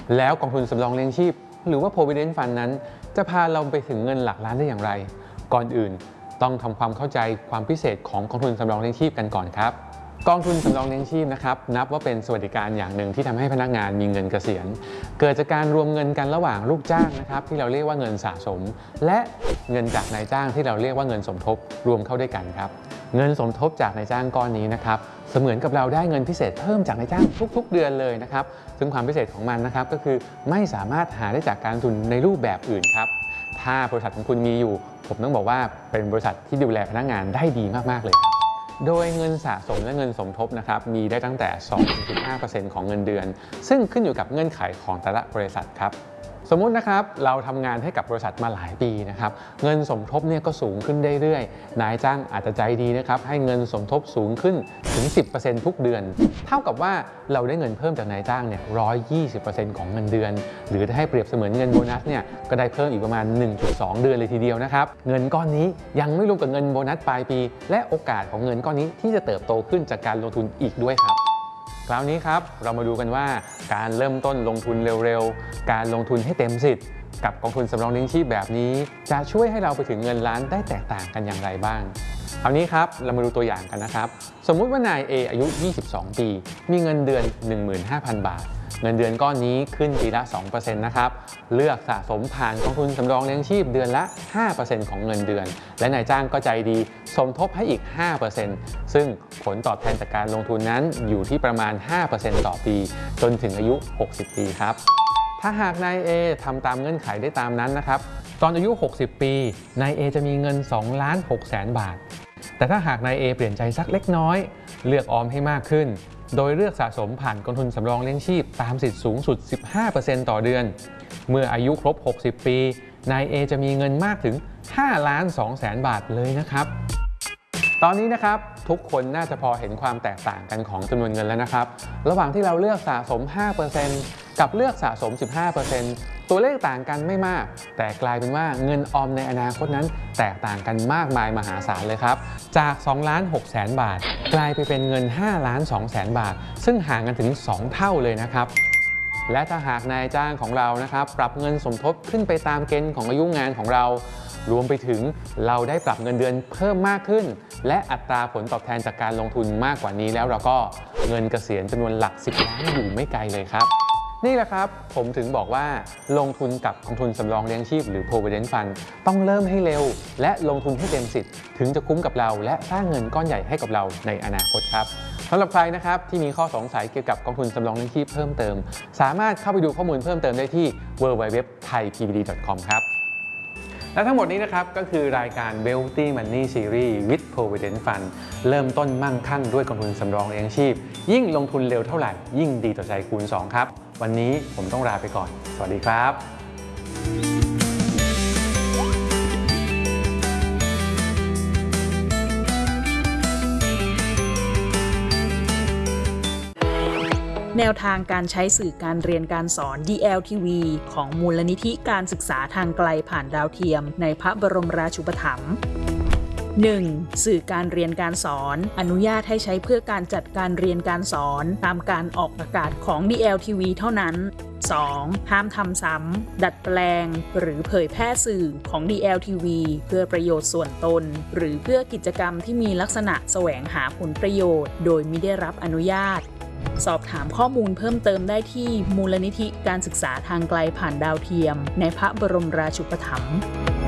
แล้วกองทุนสำรองเลี้ยงชีพหรือว่า Provident Fund นั้นจะพาเราไปถึงเงินหลักล้านได้อย่างไรก่อนอื่นต้องทำความเข้าใจความพิเศษของกองทุนสำรองเลี้ยงชีพกันก่อนครับกองทุนสำรองเลี้ยงชีพนะครับนับว่าเป็นสวัสดิการอย่างหนึ่งที่ทำให้พนักงานมีเงินเกษียณเกิดจากการรวมเงินกันระหว่างลูกจ้างนะครับที่เราเรียกว่าเงินสะสมและเงินจากนายจ้างที่เราเรียกว่าเงินสมทบรวมเข้าด้วยกันครับเงินสมทบจากนายจ้างก้อนนี้นะครับเสมือนกับเราได้เงินพิเศษเพิ่มจากนายจ้างทุกๆเดือนเลยนะครับซึ่งความพิเศษของมันนะครับก็คือไม่สามารถหาได้จากการลงทุนในรูปแบบอื่นครับถ้าบริษัทของคุณมีอยู่ผมต้องบอกว่าเป็นบริษัทที่ดูแลพนักงานได้ดีมากๆเลยครับโดยเงินสะสมและเงินสมทบนะครับมีได้ตั้งแต่ 2-15% ของเงินเดือนซึ่งขึ้นอยู่กับเงื่อนไขของแต่ละบริษัทครับสมมุตินะครับเราทำงานให้กับบริษัทมาหลายปีนะครับเงินสมทบเนี่ยก็สูงขึ้นเรื่อยๆนายจ้างอาจจะใจดีนะครับให้เงินสมทบสูงขึ้นถึง 10% ทุกเดือนเท่ากับว่าเราได้เงินเพิ่มจากนายจ้างเนี่ย 120% ของเงินเดือนหรือถ้าให้เปรียบเสมือนเงินโบนัสเนี่ยก็ได้เพิ่มอีกประมาณ 1.2 เดือนเลยทีเดียวนะครับเงินก้อนนี้ยังไม่รวมกับเงินโบนัสปลายปีและโอกาสของเงินก้อนนี้ที่จะเติบโตขึ้นจากการลงทุนอีกด้วยครับคราวนี้ครับเรามาดูกันว่าการเริ่มต้นลงทุนเร็วๆการลงทุนให้เต็มสิทธิ์กับกองทุนสำรองเลี้ยงชีพแบบนี้จะช่วยให้เราไปถึงเงินล้านได้แตกต่างกันอย่างไรบ้างคราวนี้ครับเรามาดูตัวอย่างกันนะครับสมมุติว่านาย A อายุ 22 ปีมีเงินเดือน 15,000 บาทเงินเดือนก้อนนี้ขึ้นปีละ 2% นะครับเลือกสะสมผ่านกองทุนสำรองเลี้ยงชีพเดือนละ 5% ของเงินเดือนและนายจ้างก็ใจดีสมทบให้อีก 5% ซึ่งผลตอบแทนจากการลงทุนนั้นอยู่ที่ประมาณ 5% ต่อปีจนถึงอายุ 60 ปีครับถ้าหากนาย A ทำตามเงื่อนไขได้ตามนั้นนะครับตอนอายุ 60 ปีนาย A จะมีเงิน 2,600,000 บาทแต่ถ้าหากนาย A เปลี่ยนใจสักเล็กน้อยเลือกออมให้มากขึ้นโดยเลือกสะสมผ่านกองทุนสำรองเลี้ยงชีพตามสิทธิ์สูงสุด 15% ต่อเดือนเมื่ออายุครบ 60 ปีนาย A จะมีเงินมากถึง 5,200,000 บาทเลยนะครับตอนนี้นะครับทุกคนน่าจะพอเห็นความแตกต่างกันของจำนวนเงินแล้วนะครับระหว่างที่เราเลือกสะสม 5% กับเลือกสะสม 15%ตัวเลขต่างกันไม่มากแต่กลายเป็นว่าเงินออมในอนาคตนั้นแตกต่างกันมากมายมหาศาลเลยครับจาก 2,600,000 บาทกลายไปเป็นเงิน 5,200,000 บาทซึ่งห่างกันถึง 2 เท่าเลยนะครับและถ้าหากนายจ้างของเรานะครับปรับเงินสมทบขึ้นไปตามเกณฑ์ของอายุงานของเรารวมไปถึงเราได้ปรับเงินเดือนเพิ่มมากขึ้นและอัตราผลตอบแทนจากการลงทุนมากกว่านี้แล้วเราก็เงินเกษียณจำนวนหลัก10 ล้านอยู่ไม่ไกลเลยครับนี่แหละครับผมถึงบอกว่าลงทุนกับกองทุนสำรองเลี้ยงชีพหรือ Provident Fund ต้องเริ่มให้เร็วและลงทุนให้เต็มสิทธิ์ถึงจะคุ้มกับเราและสร้างเงินก้อนใหญ่ให้กับเราในอนาคตครับสำหรับใครนะครับที่มีข้อสงสัยเกี่ยวกับกองทุนสำรองเลี้ยงชีพเพิ่มเติมสามารถเข้าไปดูข้อมูลเพิ่มเติมได้ที่ www.thaipbd.com ครับและทั้งหมดนี้นะครับก็คือรายการ Wealthy Money Series with Provident Fund เริ่มต้นมั่งคั่งด้วยกองทุนสำรองเลี้ยงชีพยิ่งลงทุนเร็วเท่าไหร่ยิ่งดีต่อใจคูณ 2 ครับวันนี้ผมต้องลาไปก่อนสวัสดีครับแนวทางการใช้สื่อการเรียนการสอน DLTV ของมูลนิธิการศึกษาทางไกลผ่านดาวเทียมในพระบรมราชูปถัมภ์ 1. สื่อการเรียนการสอนอนุญาตให้ใช้เพื่อการจัดการเรียนการสอนตามการออกอากาศของ DLTV เท่านั้น 2. ห้ามทำซ้ำดัดแปลงหรือเผยแพร่สื่อของ DLTV เพื่อประโยชน์ส่วนตนหรือเพื่อกิจกรรมที่มีลักษณะแสวงหาผลประโยชน์โดยมิได้รับอนุญาตสอบถามข้อมูลเพิ่มเติมได้ที่มูลนิธิการศึกษาทางไกลผ่านดาวเทียมในพระบรมราชูปถัมภ์